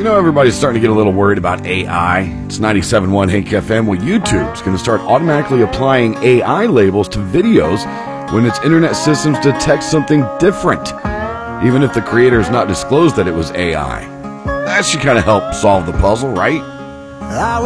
Everybody's starting to get a little worried about AI. It's 97.1 Hank FM. Well, YouTube's going to start automatically applying AI labels to videos when its internet systems detect something different, even if the creator has not disclosed that it was AI. That should kind of help solve the puzzle, right?